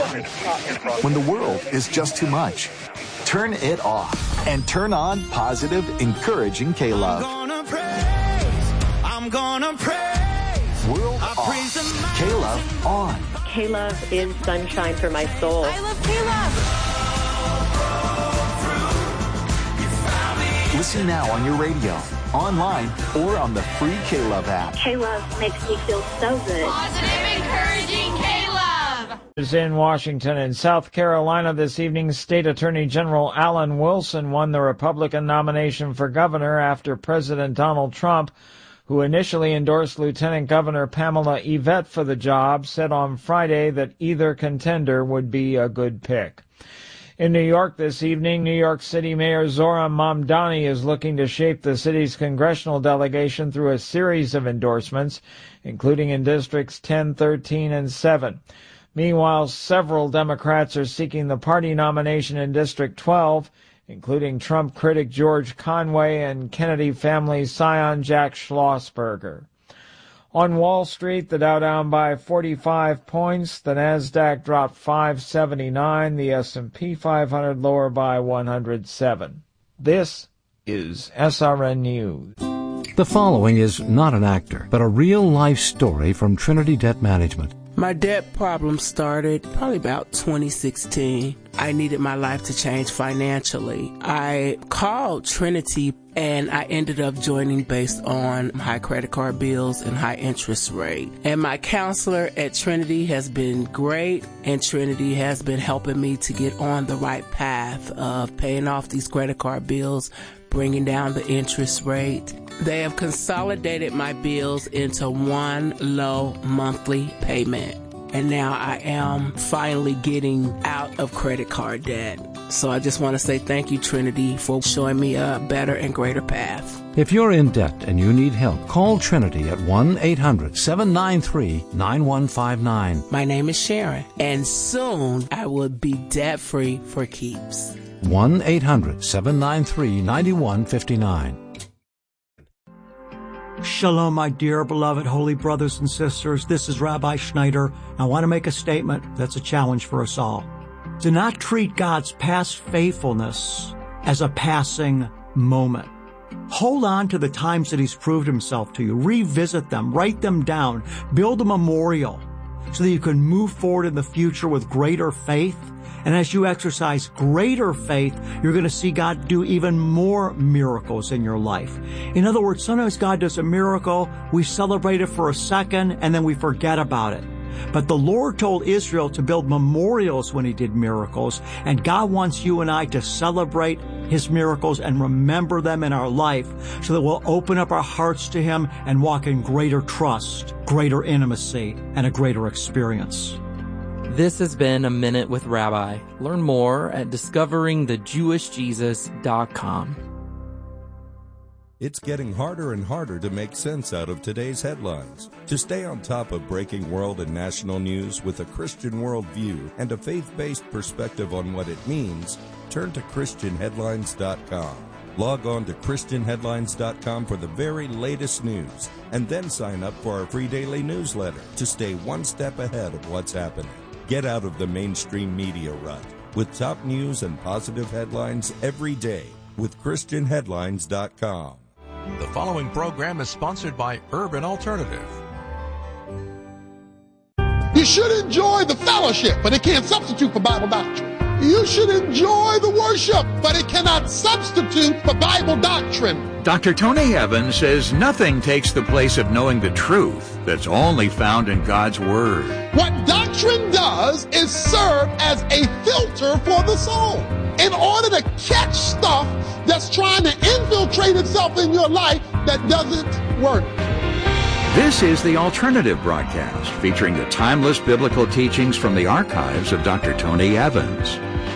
When the world is just too much, turn it off and turn on positive, encouraging K-Love. I'm gonna praise. World off. K-Love on. K-Love is sunshine for my soul. I love K-Love. Listen now on your radio, online, or on the free K-Love app. K-Love makes me feel so good. Positive, encouraging K-Love. In Washington and South Carolina this evening, State Attorney General Alan Wilson won the Republican nomination for governor after President Donald Trump, who initially endorsed Lieutenant Governor Pamela Yvette for the job, said on Friday that either contender would be a good pick. In New York this evening, New York City Mayor Zohran Mamdani is looking to shape the city's congressional delegation through a series of endorsements, including in Districts 10, 13, and 7. Meanwhile, several Democrats are seeking the party nomination in District 12, including Trump critic George Conway and Kennedy family scion Jack Schlossberger. On Wall Street, the Dow down by 45 points, the Nasdaq dropped 579, the S&P 500 lower by 107. This is SRN News. The following is not an actor, but a real-life story from Trinity Debt Management. My debt problem started probably about 2016. I needed my life to change financially. I called Trinity and I ended up joining based on high credit card bills and high interest rate. And my counselor at Trinity has been great, and Trinity has been helping me to get on the right path of paying off these credit card bills, bringing down the interest rate. They have consolidated my bills into one low monthly payment. And now I am finally getting out of credit card debt. So I just want to say thank you, Trinity, for showing me a better and greater path. If you're in debt and you need help, call Trinity at 1-800-793-9159. My name is Sharon, and soon I will be debt-free for keeps. 1-800-793-9159. Shalom, my dear beloved holy brothers and sisters. This is Rabbi Schneider. I want to make a statement that's a challenge for us all. Do not treat God's past faithfulness as a passing moment. Hold on to the times that He's proved Himself to you. Revisit them. Write them down. Build a memorial so that you can move forward in the future with greater faith. And as you exercise greater faith, you're going to see God do even more miracles in your life. In other words, sometimes God does a miracle, we celebrate it for a second, and then we forget about it. But the Lord told Israel to build memorials when He did miracles, and God wants you and I to celebrate His miracles and remember them in our life so that we'll open up our hearts to Him and walk in greater trust, greater intimacy, and a greater experience. This has been A Minute with Rabbi. Learn more at discoveringthejewishjesus.com. It's getting harder and harder to make sense out of today's headlines. To stay on top of breaking world and national news with a Christian worldview and a faith-based perspective on what it means, turn to ChristianHeadlines.com. Log on to ChristianHeadlines.com for the very latest news, and then sign up for our free daily newsletter to stay one step ahead of what's happening. Get out of the mainstream media rut with top news and positive headlines every day with ChristianHeadlines.com. The following program is sponsored by Urban Alternative. You should enjoy the fellowship, but it can't substitute for Bible doctrine. You should enjoy the worship, but it cannot substitute for Bible doctrine. Dr. Tony Evans says nothing takes the place of knowing the truth that's only found in God's Word. What doctrine does is serve as a filter for the soul. In order to catch stuff that's trying to infiltrate itself in your life that doesn't work. This is the Alternative Broadcast, featuring the timeless biblical teachings from the archives of Dr. Tony Evans.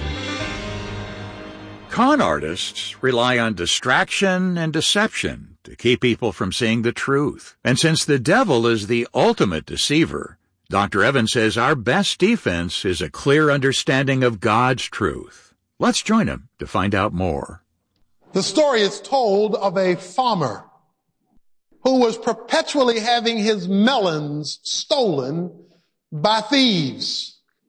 Con artists rely on distraction and deception to keep people from seeing the truth. And since the devil is the ultimate deceiver, Dr. Evans says our best defense is a clear understanding of God's truth. Let's join him to find out more. The story is told of a farmer who was perpetually having his melons stolen by thieves.